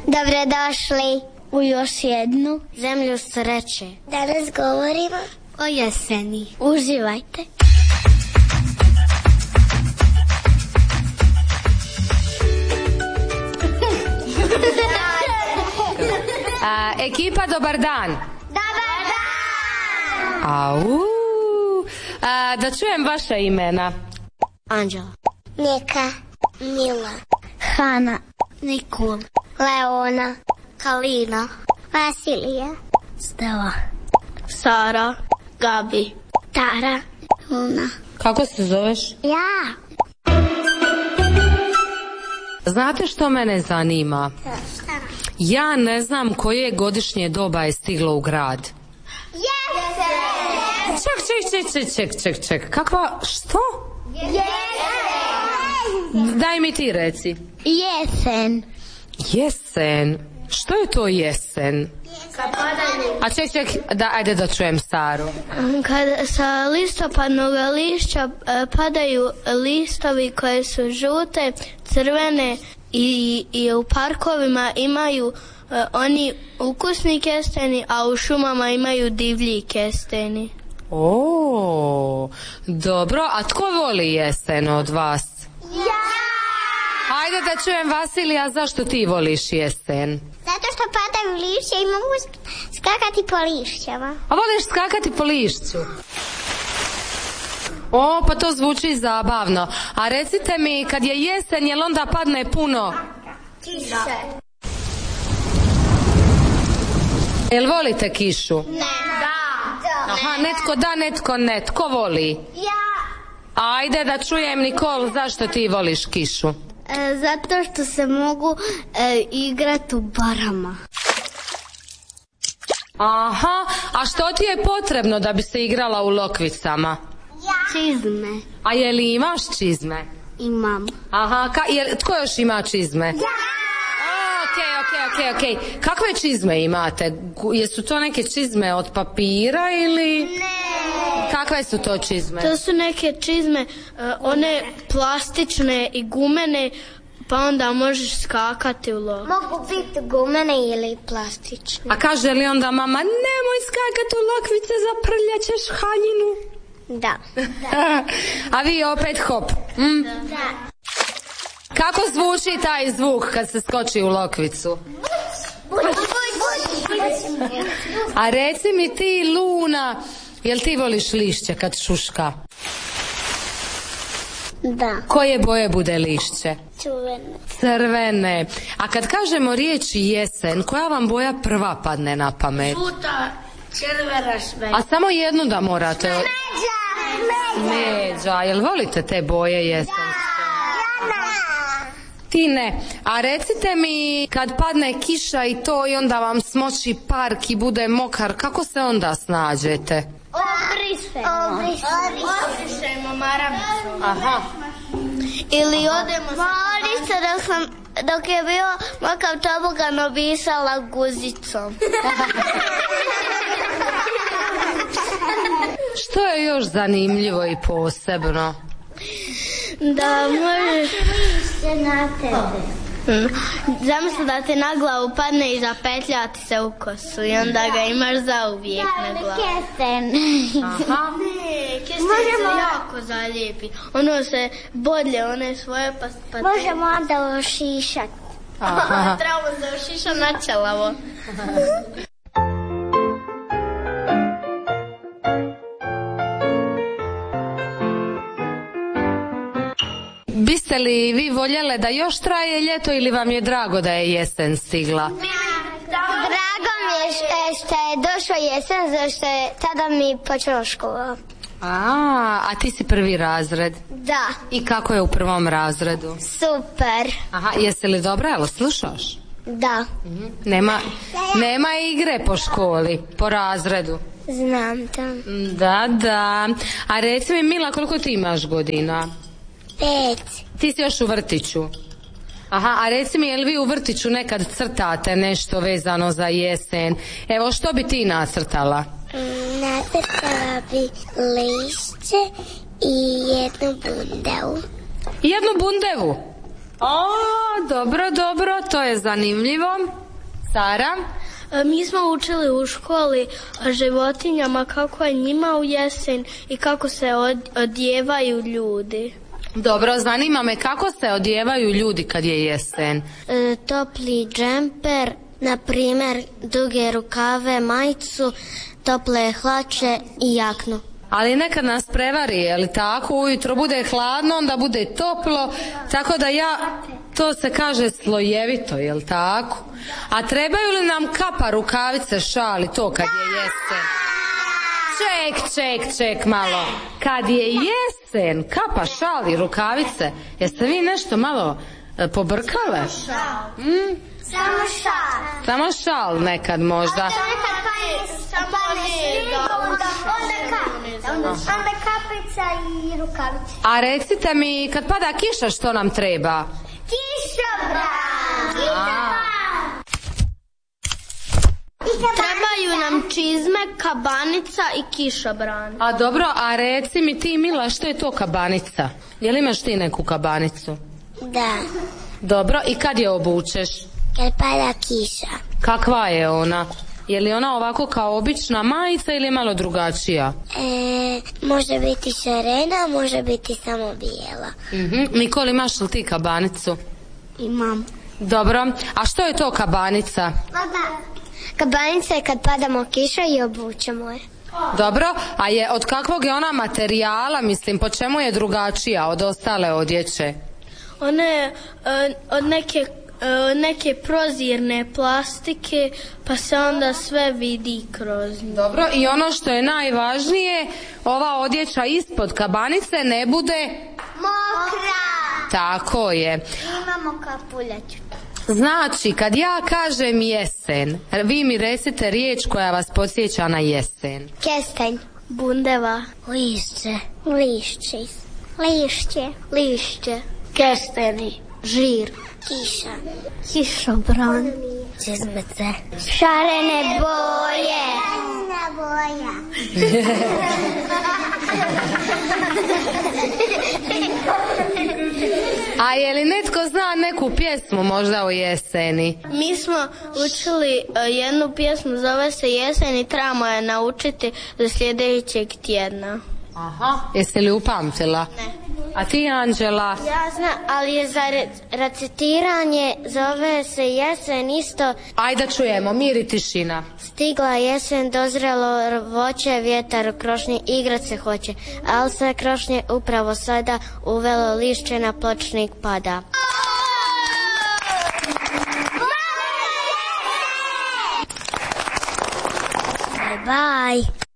Dobrodošli u još jednu zemlju sreće. Danas govorimo o jeseni. Uživajte. Ekipa, dobar dan. Dobar dan. Au. Da čujem vaša imena. Anđela, Nika, Mila, Hana, Nikol, Leona, Kalina, Vasilija, Stella, Sara, Gabi, Tara, Luna. Kako se zoveš? Ja. Znate što mene zanima? Ja ne znam koje godišnje doba je stiglo u grad. Ček. Kakva, što? Daj mi ti reci. Jesen. Jesen? Što je to jesen? A ček, ajde da čujem Saru. Kad sa listopadnog lišća padaju listovi koje su žute, crvene i u parkovima imaju oni ukusni kesteni, a u šumama imaju divlji kesteni. O, dobro, a tko voli jesen od vas? Ja! Ajde da čujem Vasilija, zašto ti voliš jesen? Zato što padaju lišća i mogu skakati po lišćama. A voliš skakati po lišću? O, pa to zvuči zabavno. A recite mi, kad je jesen, jel onda padne puno? Kiše. Jel volite kišu? Ne. Da. Aha, netko da, netko ne. Tko voli? Ja. Ajde da čujem, Nikol, zašto ti voliš kišu? Zato što se mogu igrati u barama. Aha, a što ti je potrebno da bi se igrala u lokvicama? Čizme. A je li imaš čizme? Imam. Aha, tko još ima čizme? Ja! Okej. Kakve čizme imate? Jesu to neke čizme od papira ili... Ne. Kakve su to čizme? To su neke čizme, one plastične i gumene, pa onda možeš skakati u lok. Mogu biti gumene ili plastične. A kaže li onda mama, nemoj skakati u lokvice, zaprljaćeš haljinu? Da. A vi opet hop. Da. Kako zvuči taj zvuk kad se skoči u lokvicu? A reci mi ti, Luna, jel ti voliš lišće kad šuška? Da. Koje boje bude lišće? Crvene. Crvene. A kad kažemo riječi jesen, koja vam boja prva padne na pamet? Žuta, crvena, sve. A samo jednu da morate. Međa. Međa. Jel volite te boje jesenske? Ti ne. A recite mi, kad padne kiša i to i onda vam smoči park i bude mokar, kako se onda snađete? Obrišemo maramicu. Aha. Ili odemo sa... Dok je bio makav tobogan obisala guzicom. Što je još zanimljivo i posebno? Da možeš Se na tebe. zamisli da te na glavu padne i zapetljati se u kosu i onda ga imaš zauvijek na glavu. Kesten. Aha. Ne, kesten se jako zalijepi. Ono se bodlje, one svoje pa Možemo onda ošišati. Aha. Trebamo se ošiša načelavo. Biste li vi voljele da još traje ljeto ili vam je drago da je jesen stigla? Drago mi je što je došla jesen, zašto je tada mi počela škola. A ti si prvi razred. Da. I kako je u prvom razredu? Super. Aha, jesi li dobra, jel slušaš? Da. Nema igre po školi, po razredu. Znam to. Da. A reci mi, Mila, koliko ti imaš godina? 5. Ti si još u vrtiću. Aha, a reci mi, jel vi u vrtiću nekad crtate nešto vezano za jesen? Evo, što bi ti nacrtala? Nacrtala bi lišće i jednu bundevu. Jednu bundevu? Dobro, to je zanimljivo. Sara? Mi smo učili u školi o životinjama, kako je njima u jesen i kako se odjevaju ljudi. Dobro, zanima me kako se odjevaju ljudi kad je jesen. Topli džemper, na primjer duge rukave, majicu, tople hlače i jaknu. Ali nekad nas prevari, je li tako? Ujutro bude hladno, onda bude toplo, tako da to se kaže slojevito, je li tako? A trebaju li nam kapa, rukavice, šal i to kad je jesen? Ček malo. Kad je jesen, kapa, šal i rukavice, jeste vi nešto malo pobrkale? Samo šal nekad možda. Onda kapica i rukavice. A recite mi, kad pada kiša, što nam treba? Kišobran. Trebaju nam čizme, kabanica i kišobran. A dobro, a reci mi ti, Mila, što je to kabanica? Je li imaš ti neku kabanicu? Da. Dobro, i kad je obučeš? Kad pada kiša. Kakva je ona? Je li ona ovako kao obična majica ili je malo drugačija? Može biti šarena, može biti samo bijela. Nikoli, imaš li ti kabanicu? Imam. Dobro, a što je to kabanica? Kabanica je kad padamo kiša i obučemo je. Dobro, a od kakvog je ona materijala, mislim, po čemu je drugačija od ostale odjeće? Ona je od neke prozirne plastike, pa se onda sve vidi kroz nju. Dobro, i ono što je najvažnije, ova odjeća ispod kabanice ne bude mokra. Tako je. Imamo kapuljaču. Znači, kad ja kažem jesen, vi mi recite riječ koja vas podsjeća na jesen. Kestenj. Bundeva. Lišće. Lišćis. Lišće. Lišće. Kesteni. Žir. Kiša. Kišobran. Čizmece. Šarene boje. Šarena boja. A je li netko zna neku pjesmu možda o jeseni? Mi smo učili jednu pjesmu, zove se Jesen i trebamo je naučiti do sljedećeg tjedna. Aha, jesi li upamtila? Ne. A ti, Anđela? Ja znam, ali je za recitiranje, zove se jesen isto. Ajde čujemo, mir i tišina. Stigla jesen, dozrelo voće, vjetar u krošnji, igrat se hoće, ali sve krošnje upravo sada uvelo lišće na pločnik pada. Bye bye.